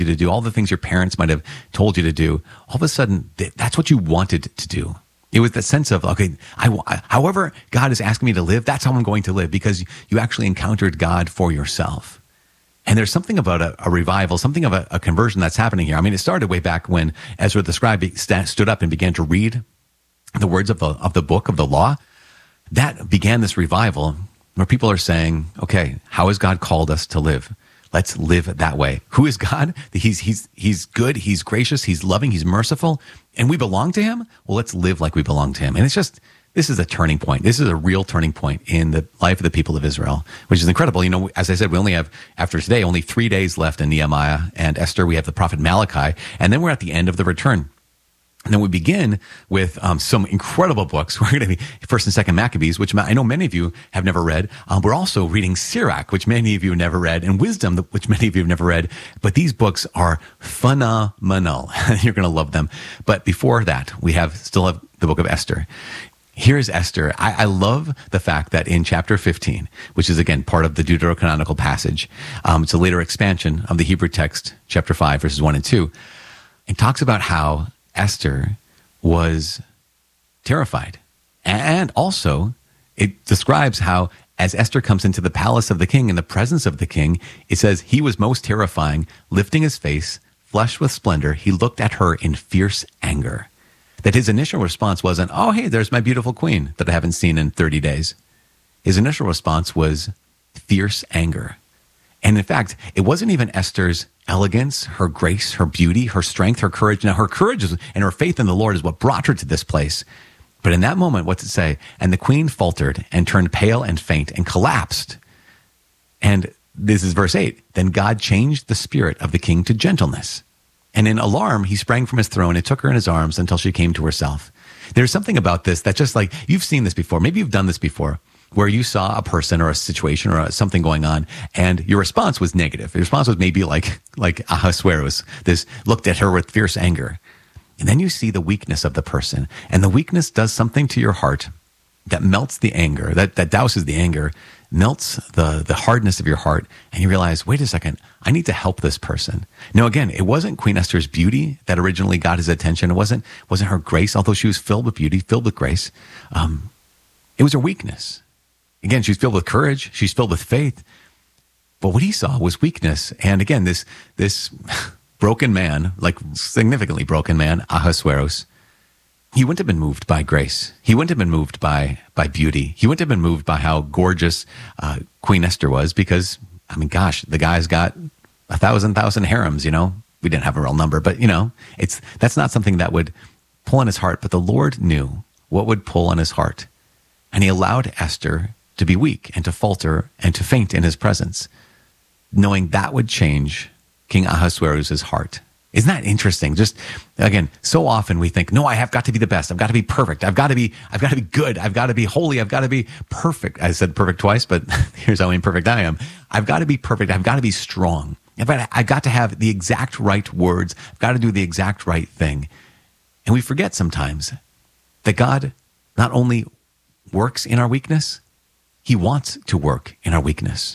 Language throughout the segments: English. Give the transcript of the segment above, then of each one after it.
you to do, all the things your parents might have told you to do, all of a sudden, that's what you wanted to do. It was the sense of, okay, however God is asking me to live, that's how I'm going to live, because you actually encountered God for yourself. And there's something about a revival, something of a conversion that's happening here. I mean, it started way back when Ezra the scribe stood up and began to read the words of the book of the law. That began this revival where people are saying, okay, how has God called us to live? Let's live that way. Who is God? He's good, he's gracious, he's loving, he's merciful, and we belong to him? Well, let's live like we belong to him. And this is a turning point. This is a real turning point in the life of the people of Israel, which is incredible. You know, as I said, we only have, after today, only 3 days left in Nehemiah and Esther. We have the prophet Malachi, and then we're at the end of the return. And then we begin with some incredible books. We're going to be First and Second Maccabees, which I know many of you have never read. We're also reading Sirach, which many of you have never read, and Wisdom, which many of you have never read. But these books are phenomenal. You're going to love them. But before that, we still have the book of Esther. Here's Esther. I love the fact that in chapter 15, which is, again, part of the Deuterocanonical passage, it's a later expansion of the Hebrew text, chapter 5, verses 1 and 2, it talks about how Esther was terrified. And also, it describes how, as Esther comes into the palace of the king, in the presence of the king, it says, he was most terrifying, lifting his face, flushed with splendor, he looked at her in fierce anger. That his initial response wasn't, oh, hey, there's my beautiful queen that I haven't seen in 30 days. His initial response was fierce anger. And in fact, it wasn't even Esther's elegance, her grace, her beauty, her strength, her courage. Now, her courage and her faith in the Lord is what brought her to this place. But in that moment, what's it say? And the queen faltered and turned pale and faint and collapsed. And this is verse 8. Then God changed the spirit of the king to gentleness. And in alarm, he sprang from his throne and took her in his arms until she came to herself. There's something about this that just like, you've seen this before. Maybe you've done this before, where you saw a person or a situation or something going on, and your response was negative. Your response was maybe like Ahasuerus, looked at her with fierce anger. And then you see the weakness of the person, and the weakness does something to your heart that melts the anger, that douses the anger, melts the hardness of your heart, and you realize, wait a second, I need to help this person. Now, again, it wasn't Queen Esther's beauty that originally got his attention. It wasn't her grace, although she was filled with beauty, filled with grace. It was her weakness. Again, she's filled with courage. She's filled with faith. But what he saw was weakness. And again, this broken man, like significantly broken man, Ahasuerus, he wouldn't have been moved by grace. He wouldn't have been moved by beauty. He wouldn't have been moved by how gorgeous Queen Esther was, because, I mean, gosh, the guy's got 1,000 harems, you know. We didn't have a real number, but, you know, that's not something that would pull on his heart. But the Lord knew what would pull on his heart. And he allowed Esther to be weak and to falter and to faint in his presence, knowing that would change King Ahasuerus' heart. Isn't that interesting? Just, again, so often we think, no, I have got to be the best. I've got to be perfect. I've got to be good. I've got to be holy. I've got to be perfect. I said perfect twice, but here's how imperfect I am. I've got to be perfect. I've got to be strong. I've got to have the exact right words. I've got to do the exact right thing. And we forget sometimes that God not only works in our weakness, he wants to work in our weakness.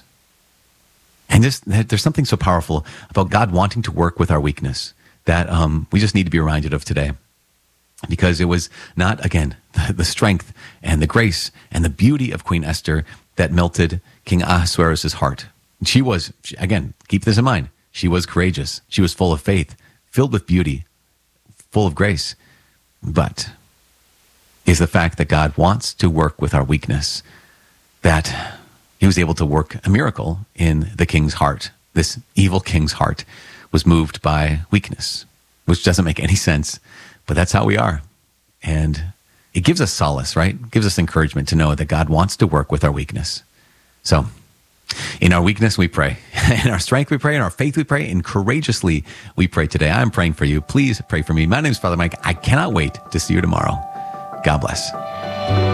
And there's something so powerful about God wanting to work with our weakness that we just need to be reminded of today. Because it was not, again, the strength and the grace and the beauty of Queen Esther that melted King Ahasuerus' heart. She was, again, keep this in mind, she was courageous. She was full of faith, filled with beauty, full of grace. But is the fact that God wants to work with our weakness, that he was able to work a miracle in the king's heart. This evil king's heart was moved by weakness, which doesn't make any sense, but that's how we are. And it gives us solace, right? It gives us encouragement to know that God wants to work with our weakness. So in our weakness, we pray. In our strength, we pray. In our faith, we pray. And courageously, we pray today. I'm praying for you. Please pray for me. My name is Father Mike. I cannot wait to see you tomorrow. God bless.